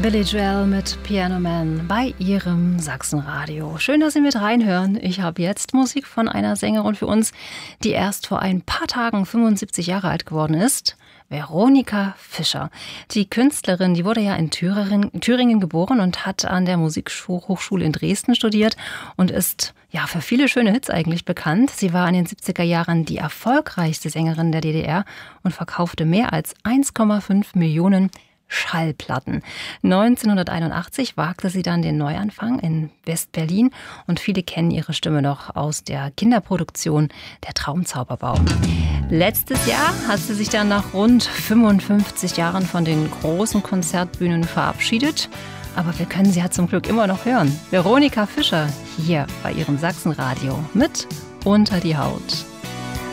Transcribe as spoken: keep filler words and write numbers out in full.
Billy Joel mit Piano Man bei Ihrem Sachsenradio. Schön, dass Sie mit reinhören. Ich habe jetzt Musik von einer Sängerin für uns, die erst vor ein paar Tagen fünfundsiebzig Jahre alt geworden ist. Veronika Fischer. Die Künstlerin, die wurde ja in Thüringen, Thüringen geboren und hat an der Musikhochschule in Dresden studiert und ist ja für viele schöne Hits eigentlich bekannt. Sie war in den siebziger Jahren die erfolgreichste Sängerin der D D R und verkaufte mehr als eins Komma fünf Millionen Schallplatten. neunzehnhunderteinundachtzig wagte sie dann den Neuanfang in West-Berlin und viele kennen ihre Stimme noch aus der Kinderproduktion Der Traumzauberbaum. Letztes Jahr hat sie sich dann nach rund fünfundfünfzig Jahren von den großen Konzertbühnen verabschiedet. Aber wir können sie ja zum Glück immer noch hören. Veronika Fischer hier bei Ihrem Sachsenradio mit Unter die Haut.